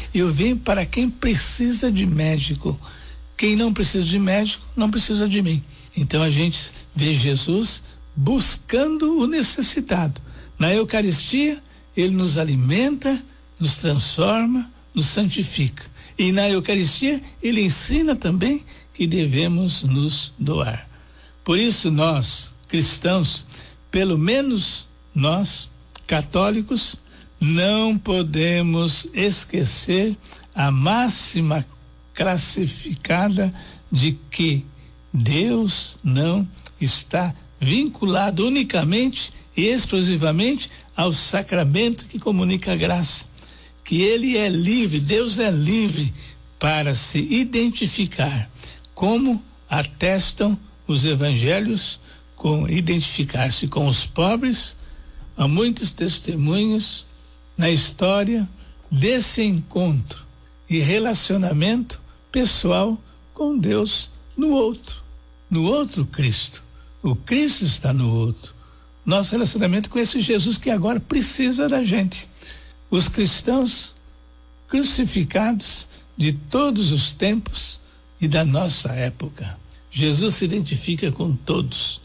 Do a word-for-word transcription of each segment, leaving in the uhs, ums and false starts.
Eu venho para quem precisa de médico. Quem não precisa de médico, não precisa de mim. Então a gente vê Jesus buscando o necessitado. Na Eucaristia, ele nos alimenta, nos transforma, nos santifica. E na Eucaristia, ele ensina também que devemos nos doar. Por isso nós, cristãos, pelo menos nós, católicos, não podemos esquecer a máxima classificada de que Deus não está vinculado unicamente e exclusivamente ao sacramento que comunica a graça, que ele é livre, Deus é livre para se identificar, como atestam os evangelhos, com identificar-se com os pobres. Há muitos testemunhos na história desse encontro e relacionamento pessoal com Deus no outro, no outro Cristo. O Cristo está no outro. Nosso relacionamento com esse Jesus que agora precisa da gente. Os cristãos crucificados de todos os tempos e da nossa época. Jesus se identifica com todos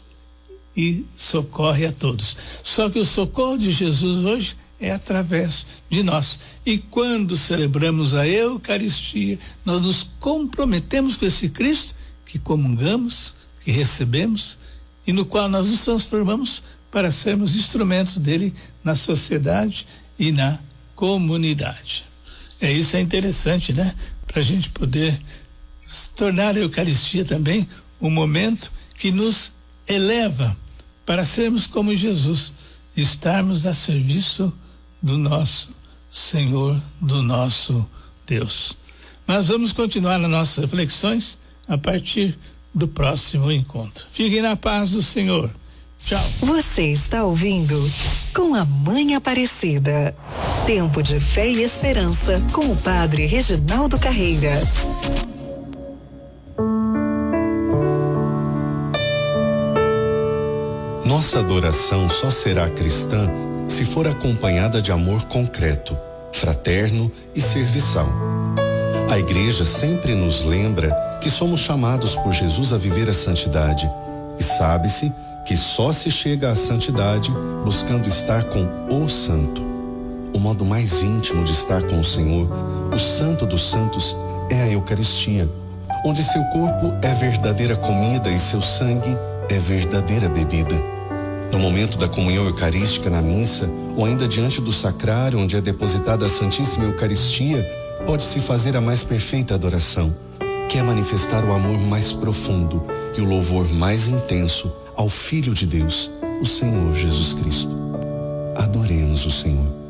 e socorre a todos. Só que o socorro de Jesus hoje é através de nós. E quando celebramos a Eucaristia, nós nos comprometemos com esse Cristo que comungamos, que recebemos e no qual nós nos transformamos para sermos instrumentos dele na sociedade e na comunidade. É isso, é interessante, né? Para a gente poder tornar a Eucaristia também um momento que nos eleva para sermos como Jesus, estarmos a serviço do nosso Senhor, do nosso Deus. Mas vamos continuar nas nossas reflexões a partir do próximo encontro. Fiquem na paz do Senhor. Tchau. Você está ouvindo Com a Mãe Aparecida. Tempo de fé e esperança com o Padre Reginaldo Carreira. Nossa adoração só será cristã se for acompanhada de amor concreto, fraterno e serviçal. A Igreja sempre nos lembra que somos chamados por Jesus a viver a santidade, e sabe-se que só se chega à santidade buscando estar com o Santo. O modo mais íntimo de estar com o Senhor, o Santo dos Santos, é a Eucaristia, onde seu corpo é verdadeira comida e seu sangue é verdadeira bebida. No momento da comunhão eucarística na missa, ou ainda diante do sacrário onde é depositada a Santíssima Eucaristia, pode-se fazer a mais perfeita adoração, que é manifestar o amor mais profundo e o louvor mais intenso ao Filho de Deus, o Senhor Jesus Cristo. Adoremos o Senhor.